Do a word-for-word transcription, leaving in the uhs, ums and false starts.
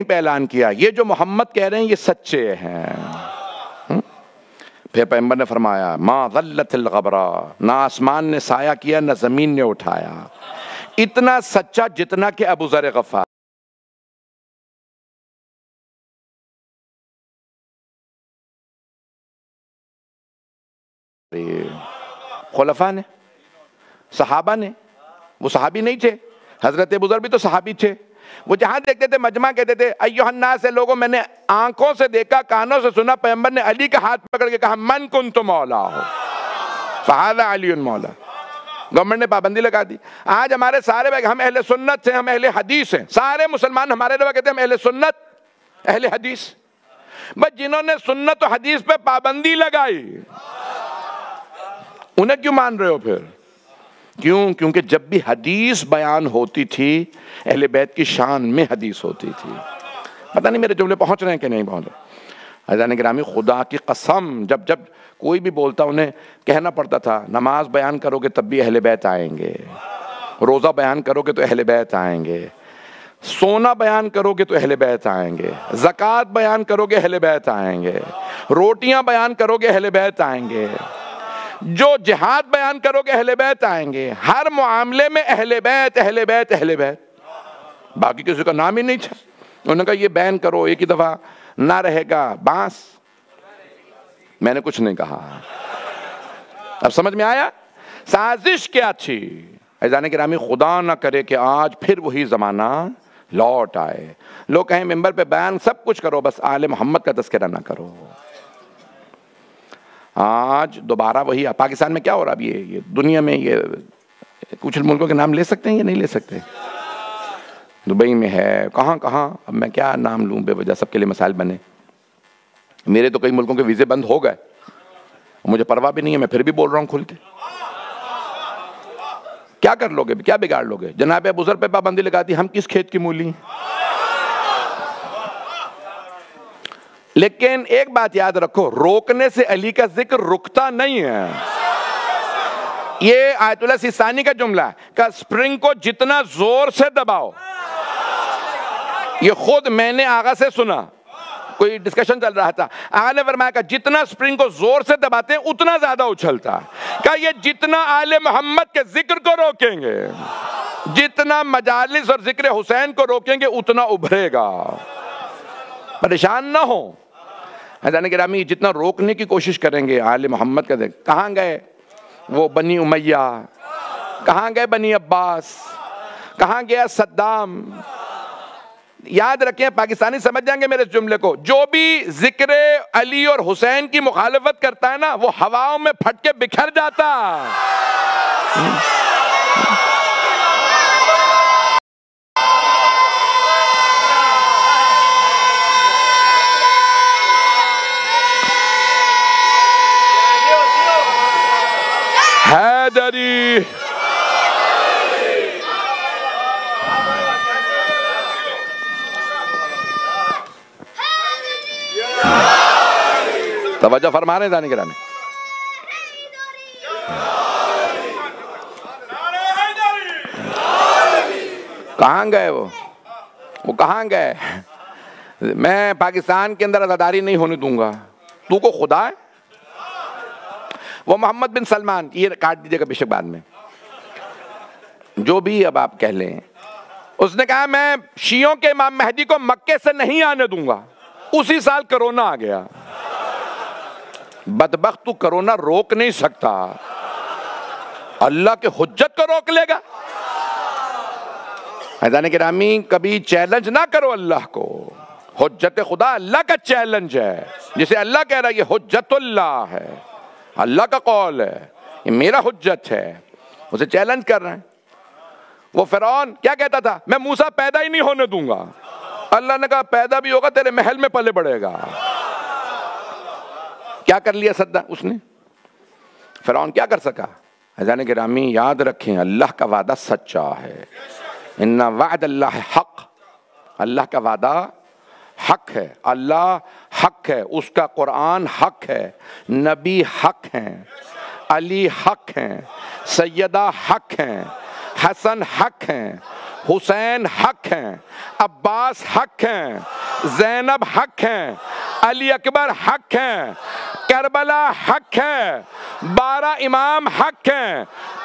پہ اعلان کیا یہ جو محمد کہہ رہے ہیں یہ سچے ہیں. پھر پیغمبر نے فرمایا ما ظلت الغبرا، نہ آسمان نے سایہ کیا نہ زمین نے اٹھایا، اتنا سچا جتنا کہ ابو ذر غفار. خلفاء نے، صحابہ نے، وہ صحابی نہیں تھے، حضرت ابو ذر بھی تو صحابی تھے. وہ جہاں دیکھتے تھے مجمع کہتے تھے ایھا الناس، لوگوں میں نے آنکھوں سے دیکھا کانوں سے سنا، پیغمبر نے علی کا ہاتھ پکڑ کے کہا من کنت مولا ہو فہذا علی مولا. گورنمنٹ نے پابندی لگا دی. آج ہمارے سارے بھائی ہم اہل سنت ہیں، ہم اہل حدیث ہیں، سارے مسلمان ہمارے لوگ کہتے ہیں ہم اہل سنت اہل حدیث. بس جنہوں نے سنت و حدیث پہ پابندی لگائی انہیں کیوں مان رہے ہو پھر؟ کیوں؟ کیونکہ جب بھی حدیث بیان ہوتی تھی اہل بیت کی شان میں حدیث ہوتی تھی. پتہ نہیں میرے جملے پہنچ رہے ہیں کہ نہیں پہنچ رہے. عزیزان گرامی خدا کی قسم جب جب کوئی بھی بولتا انہیں کہنا پڑتا تھا نماز بیان کرو گے تب بھی اہل بیت آئیں گے، روزہ بیان کرو گے تو اہل بیت آئیں گے، سونا بیان کرو گے تو اہل بیت آئیں گے، زکوٰۃ بیان کرو گے اہل بیت آئیں گے، روٹیاں بیان کرو گے اہل بیت آئیں گے، جو جہاد بیان کرو گے اہل بیت آئیں گے. ہر معاملے میں اہل بیت اہل بیت اہل بیت. باقی کسی کا نام ہی نہیں تھا. انہوں نے کہا یہ بیان کرو، ایک ہی دفعہ نہ رہے گا بانس. میں نے کچھ نہیں کہا. اب سمجھ میں آیا سازش کیا تھی؟ عزیزان گرامی خدا نہ کرے کہ آج پھر وہی زمانہ لوٹ آئے، لوگ کہیں ممبر پہ بیان سب کچھ کرو بس آل محمد کا تذکرہ نہ کرو. آج دوبارہ وہی. پاکستان میں کیا ہو رہا اب؟ یہ دنیا میں یہ کچھ ملکوں کے نام لے سکتے ہیں یا نہیں لے سکتے؟ دبئی میں ہے، کہاں کہاں، اب میں کیا نام لوں بے وجہ، سب کے لیے مسائل بنے. میرے تو کئی ملکوں کے ویزے بند ہو گئے، مجھے پرواہ بھی نہیں ہے، میں پھر بھی بول رہا ہوں کھل کے. کیا کر لو گے؟ کیا بگاڑ لو گے؟ جناب ابو ذر پہ پابندی لگا دی، ہم کس کھیت کی مولی ہیں؟ لیکن ایک بات یاد رکھو، روکنے سے علی کا ذکر رکتا نہیں ہے. یہ آیت اللہ سیستانی کا جملہ ہے کہ سپرنگ کو جتنا زور سے دباؤ، یہ خود میں نے آغا سے سنا، کوئی ڈسکشن چل رہا تھا، آغا نے فرمایا کہ جتنا سپرنگ کو زور سے دباتے ہیں اتنا زیادہ اچھلتا ہے. کہ یہ جتنا آل محمد کے ذکر کو روکیں گے، جتنا مجالس اور ذکر حسین کو روکیں گے اتنا ابھرے گا. پریشان نہ ہو. حضرت گرامی جتنا روکنے کی کوشش کریں گے آل محمد کا ذکر. کہاں گئے وہ بنی امیہ؟ کہاں گئے بنی عباس؟ کہاں گیا صدام؟ یاد رکھیں، پاکستانی سمجھ جائیں گے میرے اس جملے کو، جو بھی ذکر علی اور حسین کی مخالفت کرتا ہے نا وہ ہواؤں میں پھٹ کے بکھر جاتا. حیدری توجہ فرما رہے ہیں دانی گرامی. کہاں گئے وہ وہ کہاں گئے؟ میں پاکستان کے اندر عزاداری نہیں ہونے دوں گا. تو کو خدا ہے؟ وہ محمد بن سلمان، یہ کاٹ دیجئے گا بے شک بعد میں، جو بھی اب آپ کہہ لیں، اس نے کہا میں شیعوں کے امام مہدی کو مکے سے نہیں آنے دوں گا. اسی سال کرونا آ گیا. بدبخت تو کرونا روک نہیں سکتا، اللہ کے حجت کو روک لے گا. عزیزان گرامی کبھی چیلنج نہ کرو اللہ کو. حجت خدا اللہ کا چیلنج ہے، جسے اللہ کہہ رہا ہے یہ حجت اللہ ہے، اللہ کا قول ہے، یہ میرا حجت ہے، اسے چیلنج کر رہے ہیں. وہ فرعون کیا کہتا تھا؟ میں موسیٰ پیدا ہی نہیں ہونے دوں گا. اللہ نے کہا پیدا بھی ہوگا تیرے محل میں پلے بڑھے گا. کیا کر لیا سدا اس نے؟ فرعون کیا کر سکا؟ عزیزان گرامی یاد رکھیں اللہ کا وعدہ سچا ہے. ان وعد اللہ حق، اللہ کا وعدہ حق ہے، اللہ حق ہے، اس کا قرآن حق ہے، نبی حق ہیں، علی حق ہیں، سیدہ حق ہیں، حسن حق ہیں، حسین حق ہیں، عباس حق ہیں، زینب حق ہیں، علی اکبر حق ہیں، کربلا حق ہے، بارہ امام حق ہیں،